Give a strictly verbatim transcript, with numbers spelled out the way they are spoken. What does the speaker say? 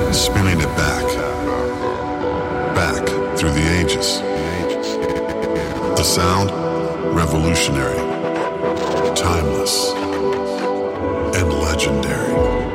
spinning it back, back through the ages. The sound, revolutionary, timeless.